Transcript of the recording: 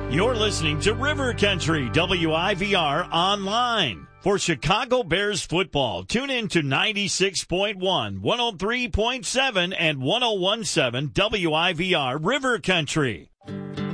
You're listening to River Country WIVR online. For Chicago Bears football, tune in to 96.1, 103.7, and 101.7 WIVR River Country.